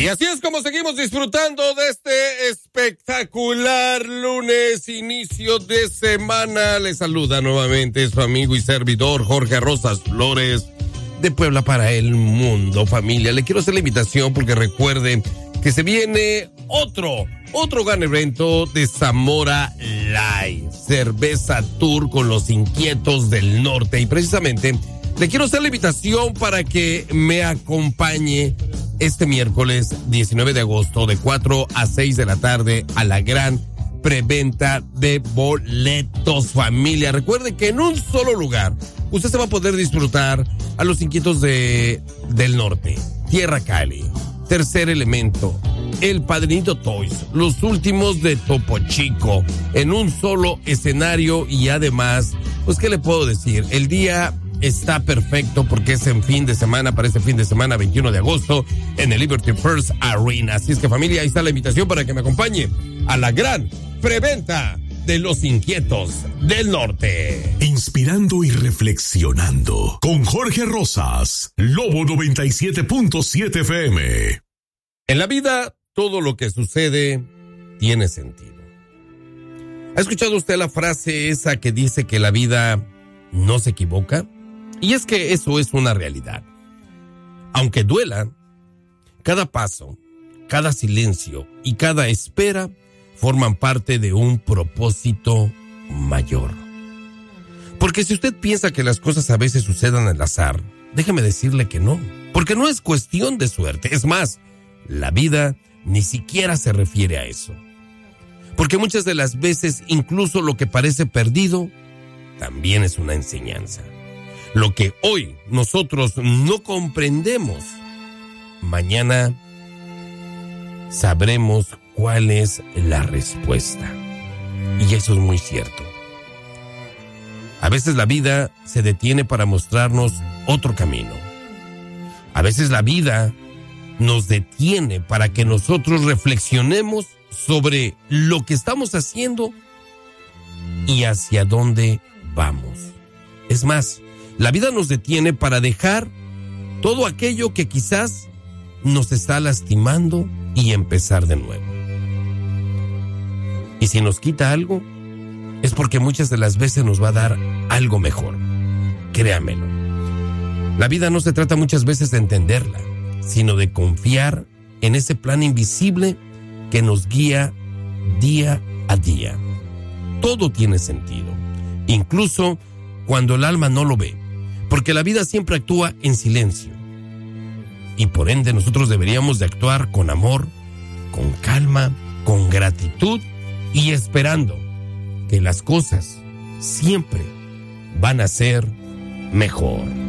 Y así es como seguimos disfrutando de este espectacular lunes, inicio de semana. Les saluda nuevamente su amigo y servidor Jorge Rosas Flores, de Puebla para el mundo, familia. Le quiero hacer la invitación porque recuerden que se viene otro gran evento de Zamora Live, Cerveza Tour con los Inquietos del Norte. Y precisamente le quiero hacer la invitación para que me acompañe este miércoles 19 de agosto de 4 a 6 de la tarde a la gran preventa de boletos, familia. Recuerde que en un solo lugar usted se va a poder disfrutar a los Inquietos del Norte, Tierra Cali, Tercer Elemento, El Padrinito Toys, los últimos de Topo Chico, en un solo escenario. Y además, pues, ¿qué le puedo decir? El día está perfecto porque es en fin de semana, para este fin de semana 21 de agosto en el Liberty First Arena. Así es que, familia, ahí está la invitación para que me acompañe a la gran preventa de los Inquietos del Norte. Inspirando y reflexionando con Jorge Rosas, Lobo 97.7 FM. En la vida, todo lo que sucede tiene sentido. ¿Ha escuchado usted la frase esa que dice que la vida no se equivoca? Y es que eso es una realidad. Aunque duela, cada paso, cada silencio y cada espera forman parte de un propósito mayor. Porque si usted piensa que las cosas a veces sucedan al azar, déjeme decirle que no. Porque no es cuestión de suerte. Es más, la vida ni siquiera se refiere a eso. Porque muchas de las veces incluso lo que parece perdido también es una enseñanza. Lo que hoy nosotros no comprendemos, mañana sabremos cuál es la respuesta. Y eso es muy cierto. A veces la vida se detiene para mostrarnos otro camino. A veces la vida nos detiene para que nosotros reflexionemos sobre lo que estamos haciendo y hacia dónde vamos. Es más, la vida nos detiene para dejar todo aquello que quizás nos está lastimando y empezar de nuevo. Y si nos quita algo, es porque muchas de las veces nos va a dar algo mejor. Créamelo. La vida no se trata muchas veces de entenderla, sino de confiar en ese plan invisible que nos guía día a día. Todo tiene sentido, incluso cuando el alma no lo ve, porque la vida siempre actúa en silencio. Y por ende nosotros deberíamos de actuar con amor, con calma, con gratitud y esperando que las cosas siempre van a ser mejor.